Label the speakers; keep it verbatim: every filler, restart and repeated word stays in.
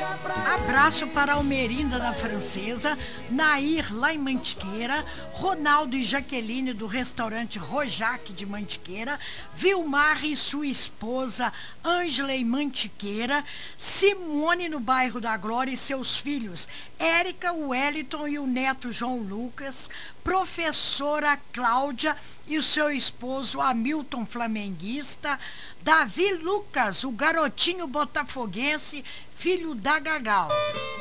Speaker 1: Abraço para Almerinda da Francesa, Nair lá em Mantiqueira, Ronaldo e Jaqueline do restaurante Rojac de Mantiqueira, Vilmar e sua esposa Ângela em Mantiqueira, Simone no bairro da Glória e seus filhos Érica, Wellington e o neto João Lucas, professora Cláudia e o seu esposo Hamilton flamenguista, Davi Lucas, o garotinho botafoguense, filho da Gagal.